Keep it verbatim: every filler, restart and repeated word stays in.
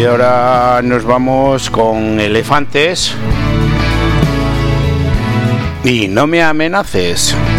Y ahora nos vamos con Elefantes y No me amenaces.